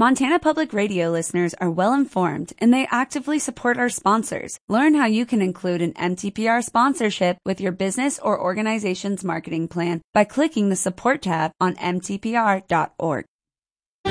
Montana Public Radio listeners are well informed and they actively support our sponsors. Learn how you can include an MTPR sponsorship with your business or organization's marketing plan by clicking the support tab on mtpr.org.